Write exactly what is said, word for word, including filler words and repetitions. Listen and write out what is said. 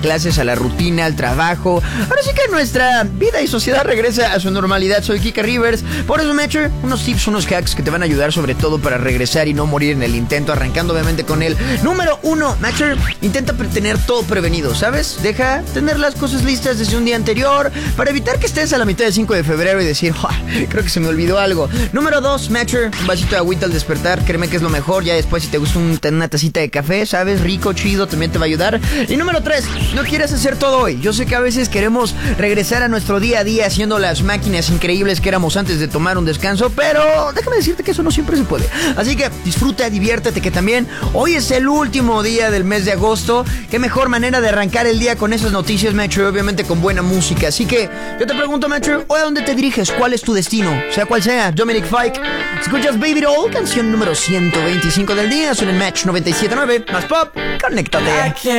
clases, a la rutina, al trabajo. Ahora sí que nuestra vida y sociedad regresa a su normalidad. Soy Kike Rivers. Por eso, Metro, unos tips, unos hacks que te van a ayudar sobre todo para regresar y no morir en el intento, arrancando obviamente con el número uno. Metro, intenta tener todo prevenido, ¿sabes? Deja tener las cosas listas desde un día anterior para evitar que estés a la mitad del cinco de febrero y decir, oh, creo que se me olvidó algo. Número dos, Metro, un vasito de agüita al despertar, créeme que es lo mejor. Ya después, si te gusta un, una tacita de café, ¿sabes? Rico, chido, también te va a ayudar. Y número tres, no quieras hacer todo hoy. Yo sé que a veces queremos regresar a nuestro día a día haciendo las máquinas increíbles que éramos antes de tomar un descanso, pero déjame decirte que eso no siempre se puede. Así que disfruta, diviértete, que también hoy es el último día del mes de agosto. Qué mejor manera de arrancar el día con esas noticias, Metro, obviamente con buena música. Así que yo te pregunto, Metro, ¿hoy a dónde te diriges? ¿Cuál es tu destino? Sea cual sea, Dominic Fike. Escuchas Baby Doll, canción número ciento veinticinco del día. Son en Match noventa y siete punto nueve. Más pop, conéctate.